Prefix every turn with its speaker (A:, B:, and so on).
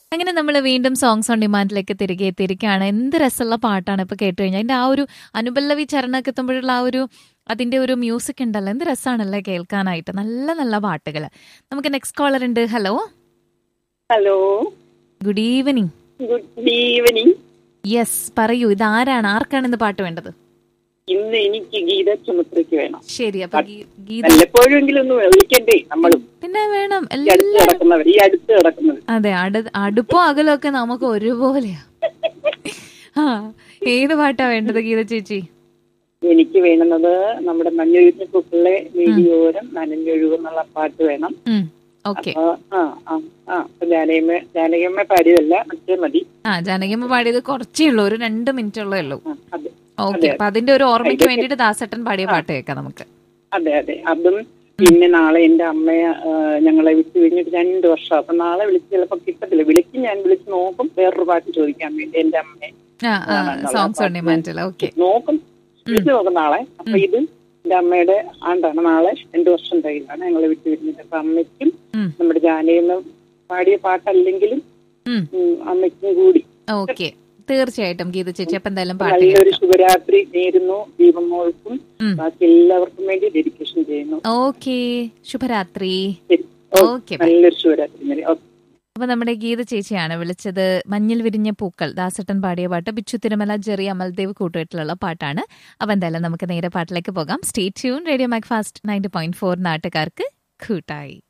A: അങ്ങനെ നമ്മൾ വീണ്ടും സോങ്സ് ഓൺ ഡിമാൻഡിലേക്ക് തിരികെ എത്തിയിരിക്കുകയാണ്. എന്ത് രസമുള്ള പാട്ടാണ് ഇപ്പൊ കേട്ട് കഴിഞ്ഞാൽ. അതിന്റെ ആ ഒരു അനുപല്ലവി ചരണമൊക്കെ എത്തുമ്പോഴുള്ള ആ ഒരു അതിന്റെ ഒരു മ്യൂസിക് ഉണ്ടല്ലോ, എന്ത് രസമാണല്ലേ കേൾക്കാനായിട്ട്. നല്ല നല്ല പാട്ടുകൾ. നമുക്ക് നെക്സ്റ്റ് കോളർ ഉണ്ട്. Hello
B: hello,
A: good evening.
B: Good evening.
A: Yes, പറയൂ, ഇത് ആരാണ്, ആർക്കാണ് ഇന്ന് പാട്ട് വേണ്ടത്?
B: ഇന്ന് എനിക്ക് ഗീത ചുമത്രയ്ക്ക് വേണം.
A: ശരി, അപ്പൊ ഗീത
B: വല്ലപ്പോഴെങ്കിലും ഒന്ന് വിളിക്കണ്ടേ നമ്മളും.
A: പിന്നെ വേണം,
B: ഈ അടുത്ത് കിടക്കുന്നവർ.
A: അതെ, അടുപ്പോ അകലോ ഒക്കെ നമുക്ക് ഒരുപോലെയാ. ആ, ഏത് പാട്ടാ വേണ്ടത് ഗീത ചേച്ചി?
B: എനിക്ക് വേണ്ടുന്നത് നമ്മുടെ മഞ്ഞൊഴുകിയ പൂക്കളിലെ വീഡിയോരം നനഞ്ഞൊഴുകുന്നുള്ള പാട്ട് വേണം. ജാനകിയമ്മ പാടിയതല്ല, മറ്റേ മതി.
A: ജാനകിയമ്മ പാടിയത് കുറച്ചേ ഉള്ളൂ, ഒരു 2 മിനിറ്റ് ഉള്ളേ ഉള്ളൂ. ഓക്കെ, അപ്പൊ അതിന്റെ ഒരു ഓർമ്മയ്ക്ക് വേണ്ടിട്ട് ദാസേട്ടൻ പാടിയ പാട്ട് കേൾക്കാം നമുക്ക്.
B: അതെ അതെ, അതും. പിന്നെ നാളെ എന്റെ അമ്മയെ ഞങ്ങളെ വിട്ടു കഴിഞ്ഞിട്ട് 2 വർഷം. അപ്പൊ നാളെ വിളിച്ച് ചിലപ്പോ കിട്ടത്തില്ല. വിളിക്കും, ഞാൻ വിളിച്ച് നോക്കും വേറൊരു പാട്ട് ചോദിക്കാൻ വേണ്ടി എന്റെ അമ്മയെ.
A: സോങ്സ് ഓൺ ഡിമാൻഡ്
B: നോക്കും, വിളിച്ചു നോക്കും നാളെ. അപ്പൊ ഇത് എന്റെ അമ്മയുടെ ആണ്ടാണ് നാളെ. 2 വർഷം കഴിഞ്ഞാണ് ഞങ്ങളെ വിട്ടു കഴിഞ്ഞിട്ട്. അപ്പൊ അമ്മയ്ക്കും നമ്മുടെ ജാനകിയമ്മ പാടിയ പാട്ടല്ലെങ്കിലും അമ്മയ്ക്കും കൂടി.
A: ഓക്കെ, തീർച്ചയായിട്ടും ഗീത ചേച്ചി. അപ്പൊ എന്തായാലും
B: നല്ലൊരു ശുഭരാത്രി നേരുന്നു ദീപമോൾക്കും ബാക്കി എല്ലാവർക്കും വേണ്ടി ഡെഡിക്കേഷൻ ചെയ്യുന്നു.
A: ഓക്കെ, ശുഭരാത്രി. ഓക്കെ,
B: നല്ലൊരു ശുഭരാത്രി.
A: അപ്പൊ നമ്മുടെ ഗീത ചേച്ചിയാണ് വിളിച്ചത്. മഞ്ഞിൽ വിരിഞ്ഞ പൂക്കൾ, ദാസേട്ടൻ പാടിയ പാട്ട്. ബിച്ചു തിരുമല, ജെറി, അമൽദേവ് കൂട്ടുകെട്ടിലുള്ള പാട്ടാണ്. അപ്പൊ എന്തായാലും നമുക്ക് നേരെ പാട്ടിലേക്ക് പോകാം. Stay tune. Radio Mac fast 90.4 നാട്ടുകാർക്ക് കൂട്ടായി.